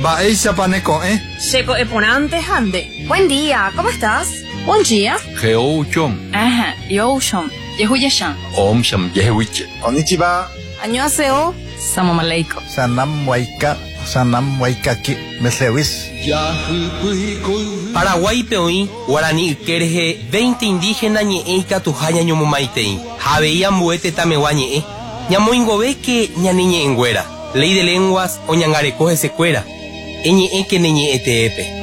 Va ella paneco, Checo eponante hande. Buen día, ¿cómo estás? Buen día. Geo chom. Ajá, yo shom. Yehuyashan. Om sham yehuiche. Konnichiwa. Annyeonghaseyo. Salam aleikum. Sanam waikaki. Meslewis. Paraguay peoí, Guaraní Kerje, 20 indígenas ñeeika tujaña ñomomaitei. Javeía muete tameguañe. Ñamoingobe que ñaniñe engüera. Ley de lenguas o ñangarecoge secuera. Eñe que neñe eteepe.